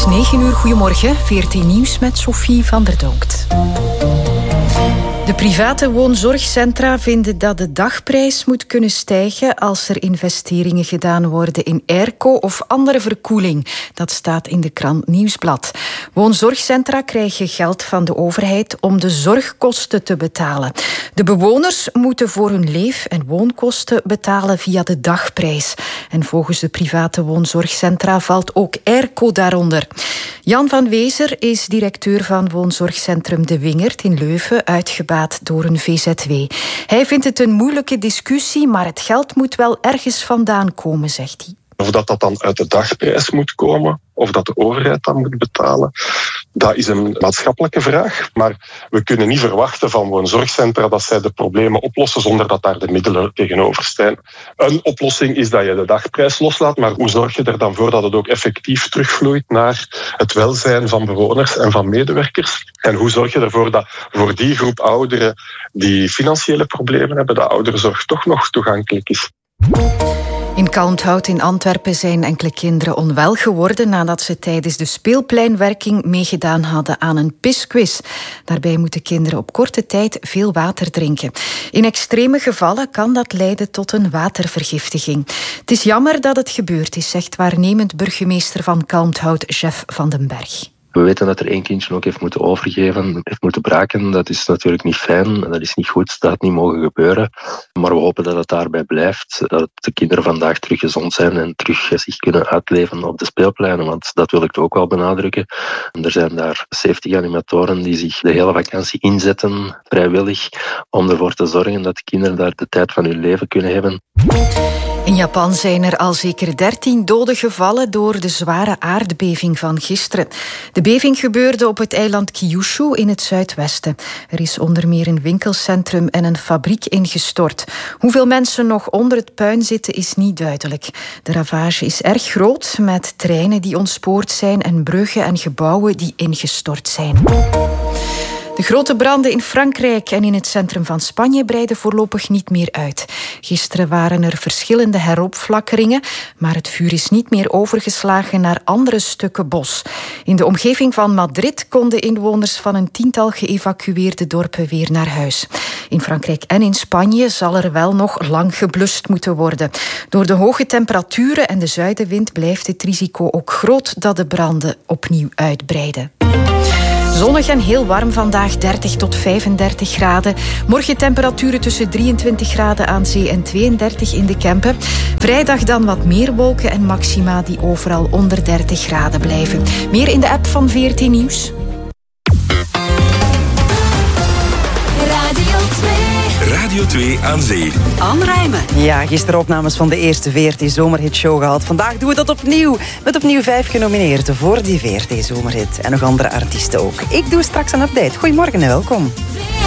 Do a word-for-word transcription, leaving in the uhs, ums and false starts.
is negen uur. Goedemorgen. V R T Nieuws met Sophie van der Donkt. De private woonzorgcentra vinden dat de dagprijs moet kunnen stijgen als er investeringen gedaan worden in airco of andere verkoeling. Dat staat in de krant Nieuwsblad. Woonzorgcentra krijgen geld van de overheid om de zorgkosten te betalen. De bewoners moeten voor hun leef- en woonkosten betalen via de dagprijs. En volgens de private woonzorgcentra valt ook airco daaronder. Jan van Wezer is directeur van woonzorgcentrum De Wingert in Leuven, uitgebaat door een V Z W. Hij vindt het een moeilijke discussie, maar het geld moet wel ergens vandaan komen, zegt hij. Of dat dat dan uit de dagprijs moet komen, of dat de overheid dat moet betalen, dat is een maatschappelijke vraag. Maar we kunnen niet verwachten van woonzorgcentra dat zij de problemen oplossen zonder dat daar de middelen tegenover staan. Een oplossing is dat je de dagprijs loslaat, maar hoe zorg je er dan voor dat het ook effectief terugvloeit naar het welzijn van bewoners en van medewerkers? En hoe zorg je ervoor dat voor die groep ouderen die financiële problemen hebben, dat ouderenzorg toch nog toegankelijk is? In Kalmthout in Antwerpen zijn enkele kinderen onwel geworden nadat ze tijdens de speelpleinwerking meegedaan hadden aan een pisquiz. Daarbij moeten kinderen op korte tijd veel water drinken. In extreme gevallen kan dat leiden tot een watervergiftiging. Het is jammer dat het gebeurd is, zegt waarnemend burgemeester van Kalmthout, Jeff van den Berg. We weten dat er één kindje ook heeft moeten overgeven, heeft moeten braken. Dat is natuurlijk niet fijn, dat is niet goed, dat had niet mogen gebeuren. Maar we hopen dat het daarbij blijft, dat de kinderen vandaag terug gezond zijn en terug zich kunnen uitleven op de speelpleinen, want dat wil ik ook wel benadrukken. Er zijn daar zeventig animatoren die zich de hele vakantie inzetten, vrijwillig, om ervoor te zorgen dat de kinderen daar de tijd van hun leven kunnen hebben. In Japan zijn er al zeker dertien doden gevallen door de zware aardbeving van gisteren. De beving gebeurde op het eiland Kyushu in het zuidwesten. Er is onder meer een winkelcentrum en een fabriek ingestort. Hoeveel mensen nog onder het puin zitten is niet duidelijk. De ravage is erg groot, met treinen die ontspoord zijn en bruggen en gebouwen die ingestort zijn. De grote branden in Frankrijk en in het centrum van Spanje breiden voorlopig niet meer uit. Gisteren waren er verschillende heropflakkeringen, maar het vuur is niet meer overgeslagen naar andere stukken bos. In de omgeving van Madrid konden inwoners van een tiental geëvacueerde dorpen weer naar huis. In Frankrijk en in Spanje zal er wel nog lang geblust moeten worden. Door de hoge temperaturen en de zuidenwind blijft het risico ook groot dat de branden opnieuw uitbreiden. Zonnig en heel warm vandaag, dertig tot vijfendertig graden. Morgen temperaturen tussen drieëntwintig graden aan zee en tweeëndertig in de Kempen. Vrijdag dan wat meer wolken en maxima die overal onder dertig graden blijven. Meer in de app van V R T Nieuws. Radio twee. Radio twee aan zee. Anne Rijmen. Ja, gisteren opnames van de eerste V R T Zomerhitshow gehad. Vandaag doen we dat opnieuw. Met opnieuw vijf genomineerden voor die V R T Zomerhit. En nog andere artiesten ook. Ik doe straks een update. Goedemorgen en welkom. V